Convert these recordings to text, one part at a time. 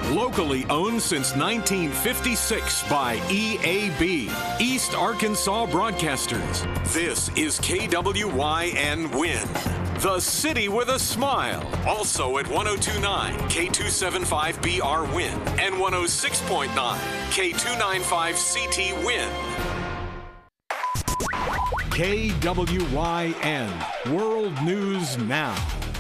Locally owned since 1956 by EAB, East Arkansas Broadcasters. This is KWYN Win, the city with a smile. Also at 102.9 K275BR Win and 106.9 K295CT Win. KWYN World News Now.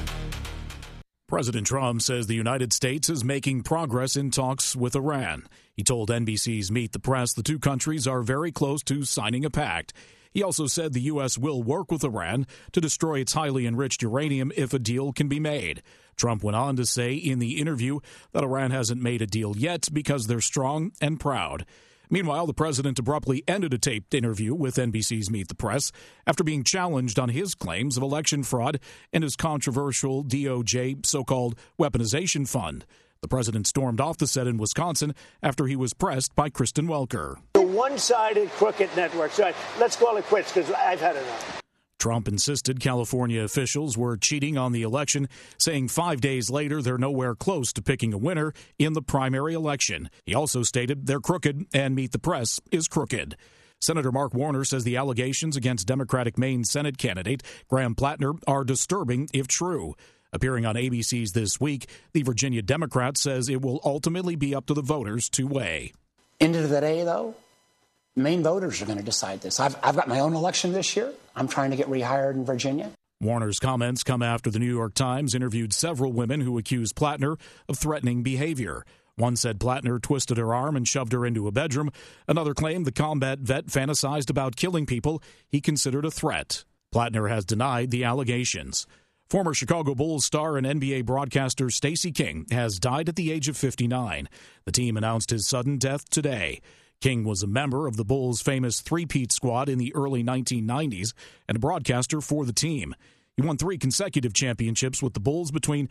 President Trump says the United States is making progress in talks with Iran. He told NBC's Meet the Press the two countries are very close to signing a pact. He also said the U.S. will work with Iran to destroy its highly enriched uranium if a deal can be made. Trump went on to say in the interview that Iran hasn't made a deal yet because they're strong and proud. Meanwhile, the president abruptly ended a taped interview with NBC's Meet the Press after being challenged on his claims of election fraud and his controversial DOJ so-called weaponization fund. The president stormed off the set in Wisconsin after he was pressed by Kristen Welker. The one-sided crooked network. So let's call it quits because I've had enough. Trump insisted California officials were cheating on the election, saying 5 days later they're nowhere close to picking a winner in the primary election. He also stated they're crooked and Meet the Press is crooked. Senator Mark Warner says the allegations against Democratic Maine Senate candidate Graham Plattner are disturbing if true. Appearing on ABC's This Week, the Virginia Democrat says it will ultimately be up to the voters to weigh. End of the day, though, Maine voters are going to decide this. I've got my own election this year. I'm trying to get rehired in Virginia. Warner's comments come after the New York Times interviewed several women who accused Plattner of threatening behavior. One said Plattner twisted her arm and shoved her into a bedroom. Another claimed the combat vet fantasized about killing people he considered a threat. Plattner has denied the allegations. Former Chicago Bulls star and NBA broadcaster Stacey King has died at the age of 59. The team announced his sudden death today. King was a member of the Bulls' famous three-peat squad in the early 1990s and a broadcaster for the team. He won 3 consecutive championships with the Bulls between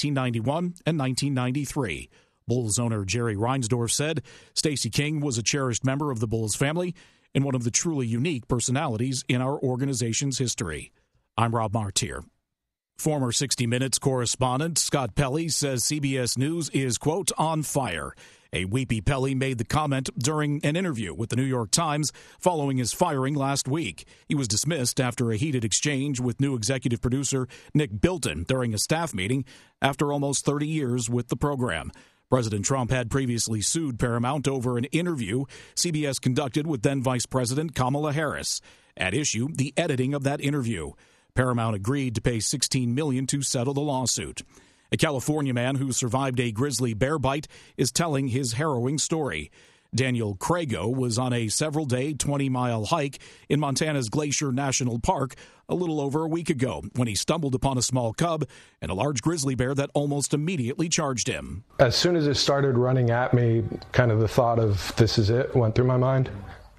1991 and 1993. Bulls owner Jerry Reinsdorf said Stacey King was a cherished member of the Bulls family and one of the truly unique personalities in our organization's history. I'm Rob Martier. Former 60 Minutes correspondent Scott Pelley says CBS News is, quote, on fire. A weepy Pelley made the comment during an interview with the New York Times following his firing last week. He was dismissed after a heated exchange with new executive producer Nick Bilton during a staff meeting after almost 30 years with the program. President Trump had previously sued Paramount over an interview CBS conducted with then Vice President Kamala Harris. At issue, the editing of that interview. Paramount agreed to pay $16 million to settle the lawsuit. A California man who survived a grizzly bear bite is telling his harrowing story. Daniel Crago was on a several-day, 20-mile hike in Montana's Glacier National Park a little over a week ago when he stumbled upon a small cub and a large grizzly bear that almost immediately charged him. As soon as it started running at me, kind of the thought of this is it went through my mind.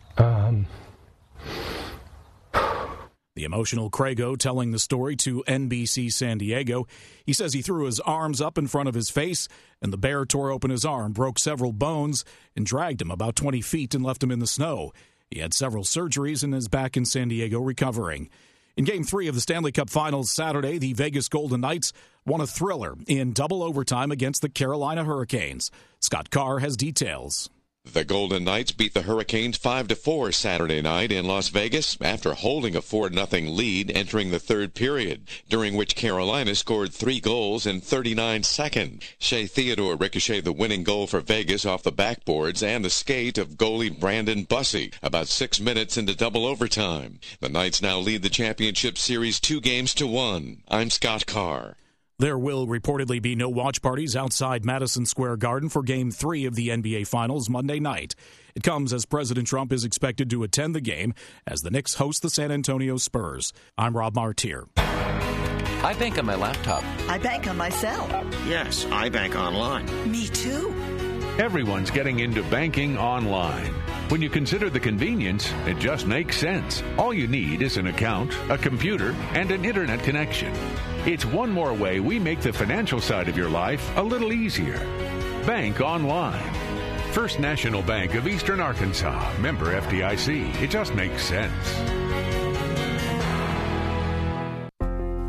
The emotional Crago telling the story to NBC San Diego. He says he threw his arms up in front of his face, and the bear tore open his arm, broke several bones, and dragged him about 20 feet and left him in the snow. He had several surgeries and is back in San Diego recovering. In Game 3 of the Stanley Cup Finals Saturday, the Vegas Golden Knights won a thriller in double overtime against the Carolina Hurricanes. Scott Carr has details. The Golden Knights beat the Hurricanes 5-4 Saturday night in Las Vegas after holding a 4-0 lead entering the third period, during which Carolina scored 3 goals in 39 seconds. Shea Theodore ricocheted the winning goal for Vegas off the backboards and the skate of goalie Brandon Bussey about 6 minutes into double overtime. The Knights now lead the championship series 2-1. I'm Scott Carr. There will reportedly be no watch parties outside Madison Square Garden for Game 3 of the NBA Finals Monday night. It comes as President Trump is expected to attend the game as the Knicks host the San Antonio Spurs. I'm Rob Martier. I bank on my laptop. I bank on my cell. Yes, I bank online. Me too. Everyone's getting into banking online. When you consider the convenience, it just makes sense. All you need is an account, a computer, and an internet connection. It's one more way we make the financial side of your life a little easier. Bank online. First National Bank of Eastern Arkansas. Member FDIC. It just makes sense.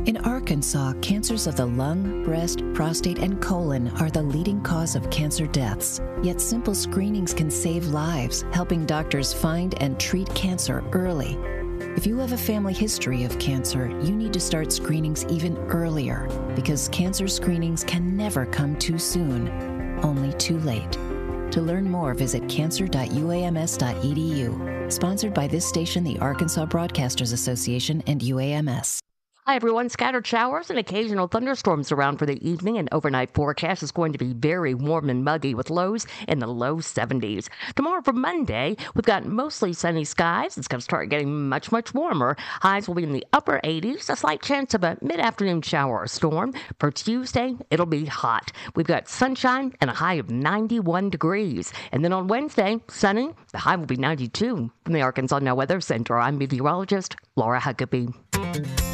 In Arkansas, cancers of the lung, breast, prostate, and colon are the leading cause of cancer deaths. Yet simple screenings can save lives, helping doctors find and treat cancer early. If you have a family history of cancer, you need to start screenings even earlier, because cancer screenings can never come too soon, only too late. To learn more, visit cancer.uams.edu. Sponsored by this station, the Arkansas Broadcasters Association, and UAMS. Hi, everyone. Scattered showers and occasional thunderstorms around for the evening. And overnight forecast is going to be very warm and muggy with lows in the low 70s. Tomorrow for Monday, we've got mostly sunny skies. It's going to start getting much, much warmer. Highs will be in the upper 80s. A slight chance of a mid-afternoon shower or storm. For Tuesday, it'll be hot. We've got sunshine and a high of 91 degrees. And then on Wednesday, sunny. The high will be 92. From the Arkansas Now Weather Center, I'm meteorologist Laura Huckabee.